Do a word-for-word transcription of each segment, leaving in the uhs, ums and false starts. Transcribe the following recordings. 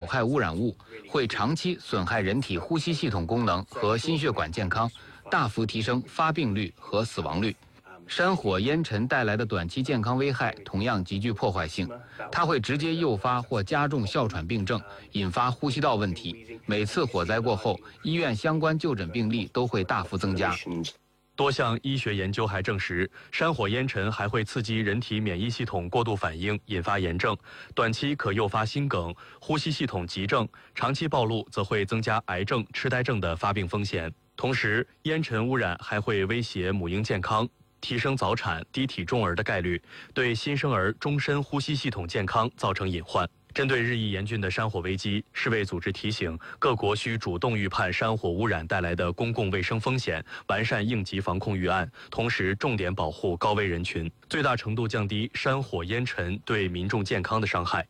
害污染物，会长期损害人体呼吸系统功能和心血管健康，大幅提升发病率和死亡率。山火烟尘带来的短期健康危害同样极具破坏性，它会直接诱发或加重哮喘病症，引发呼吸道问题。每次火灾过后，医院相关就诊病例都会大幅增加。 多项医学研究还证实，山火烟尘还会刺激人体免疫系统过度反应，引发炎症，短期可诱发心梗、呼吸系统急症，长期暴露则会增加癌症、痴呆症的发病风险。同时，烟尘污染还会威胁母婴健康，提升早产、低体重儿的概率，对新生儿终身呼吸系统健康造成隐患。针对日益严峻的山火危机，世卫组织提醒各国需主动预判山火污染带来的公共卫生风险，完善应急防控预案，同时重点保护高危人群，最大程度降低山火烟尘对民众健康的伤害。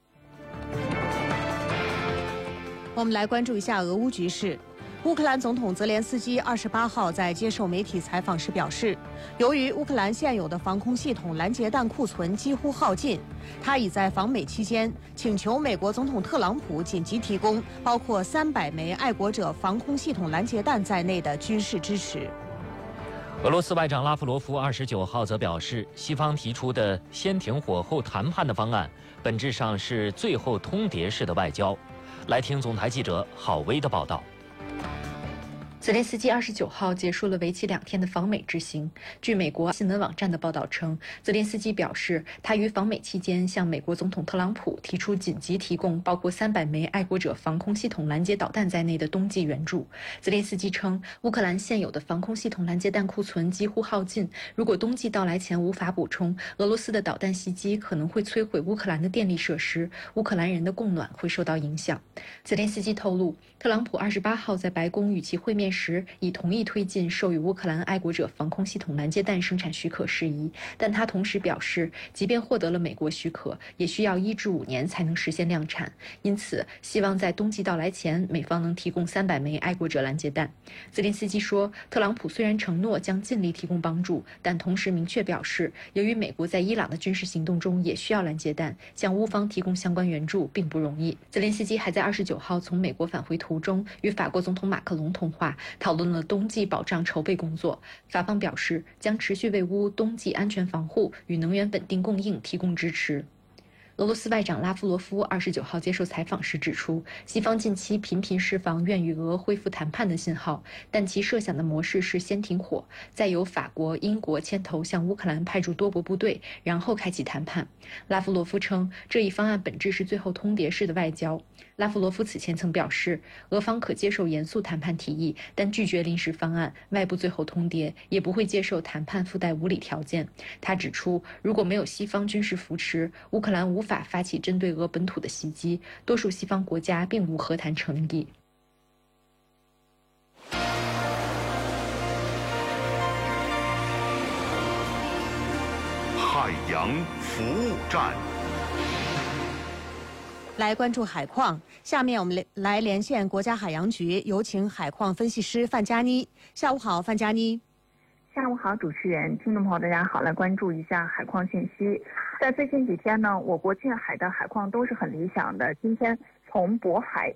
我们来关注一下俄乌局势。乌克兰总统泽连斯基二十八号在接受媒体采访时表示，由于乌克兰现有的防空系统拦截弹库存几乎耗尽，他已在访美期间请求美国总统特朗普紧急提供包括三百枚爱国者防空系统拦截弹在内的军事支持。 俄罗斯外长拉夫罗夫二十九号则表示，西方提出的先停火后谈判的方案，本质上是最后通牒式的外交。来听总台记者郝薇的报道。 泽连斯基二十九号结束了为期两天的访美之行。据美国新闻网站的报道称，泽连斯基表示，他于访美期间向美国总统特朗普提出紧急提供包括三百枚爱国者防空系统拦截导弹在内的冬季援助。泽连斯基称，乌克兰现有的防空系统拦截弹库存几乎耗尽，如果冬季到来前无法补充，俄罗斯的导弹袭击可能会摧毁乌克兰的电力设施，乌克兰人的供暖会受到影响。泽连斯基透露，特朗普二十八号在白宫与其会面时已同意推进授予乌克兰爱国者防空系统拦截弹生产许可事宜，但他同时表示，即便获得了美国许可，也需要一至五年才能实现量产，因此希望在冬季到来前，美方能提供三百枚爱国者拦截弹。泽连斯基说，特朗普虽然承诺将尽力提供帮助，但同时明确表示，由于美国在伊朗的军事行动中也需要拦截弹，向乌方提供相关援助并不容易。泽连斯基还在二十九号从美国返回途中与法国总统马克龙通话，讨论了冬季保障筹备工作。法方表示，将持续为乌冬季安全防护与能源稳定供应提供支持。俄罗斯外长拉夫罗夫二十九号接受采访时指出，西方近期频频释放愿与俄恢复谈判的信号，但其设想的模式是先停火，再由法国、英国牵头向乌克兰派驻多国部队，然后开启谈判。拉夫罗夫称，这一方案本质是最后通牒式的外交。拉夫罗夫此前曾表示，俄方可接受严肃谈判提议，但拒绝临时方案、外部最后通牒，也不会接受谈判附带无理条件。他指出，如果没有西方军事扶持，乌克兰无法发起针对俄本土的袭击，多数西方国家并无和谈诚意。 海洋服务站。 来关注海况，下面我们来连线国家海洋局，有请海况分析师范佳妮。下午好，范佳妮。 下午好，主持人，听众朋友大家好，来关注一下海况信息。在最近几天呢，我国近海的海况都是很理想的。今天从渤海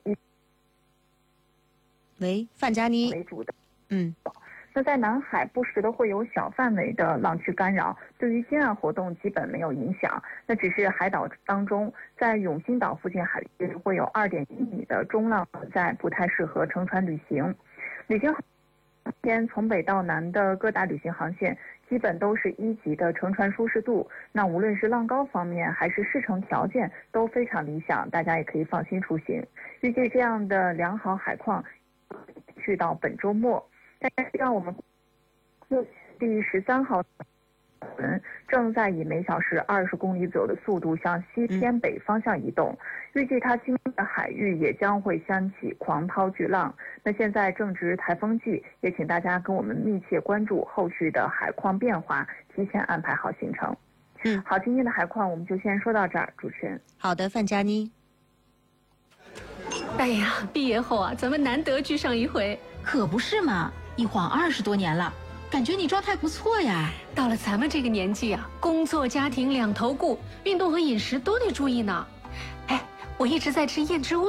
喂，范佳妮为主的， 嗯。 那在南海不时的会有小范围的浪区干扰，对于近岸活动基本没有影响。那只是海岛当中，在永兴岛附近海域会有 二点一米的中浪，在不太适合乘船旅行。旅行天从北到南的各大旅行航线基本都是一级的乘船舒适度，那无论是浪高方面还是适乘条件都非常理想，大家也可以放心出行。预计这样的良好海况去到本周末。但是让我们第十三号正在以每小时二十公里左右的速度向西偏北方向移动，预计它经过的海域也将会掀起狂涛巨浪。那现在正值台风季，也请大家跟我们密切关注后续的海况变化，提前安排好行程。 嗯， 好，今天的海况我们就先说到这儿，主持人。 好的，范佳妮。 哎呀，毕业后啊，咱们难得聚上一回。 可不是嘛，一晃二十多年了，感觉你状态不错呀。 到了咱们这个年纪啊，工作家庭两头顾，运动和饮食都得注意呢。哎，我一直在吃燕之屋